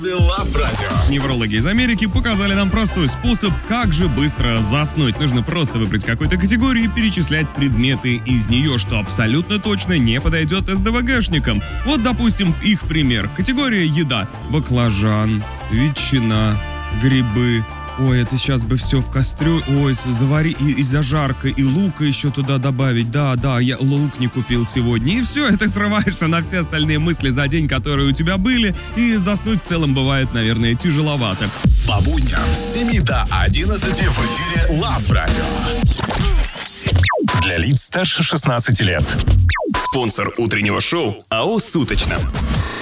Love Radio. Неврологи из Америки показали нам простой способ, как же быстро заснуть. Нужно просто выбрать какую-то категорию и перечислять предметы из нее, что абсолютно точно не подойдет СДВГшникам. Вот, допустим, их пример. Категория еда. Баклажан, ветчина, грибы. Ой, это сейчас бы все в кастрюлю. Ой, завари и зажарка, и лука еще туда добавить. Да, я лук не купил сегодня. И все, это срываешься на все остальные мысли за день, которые у тебя были. И заснуть в целом бывает, наверное, тяжеловато. По будням с 7 до 11 в эфире Love Radio. Для лиц старше 16 лет. Спонсор утреннего шоу АО «Суточно».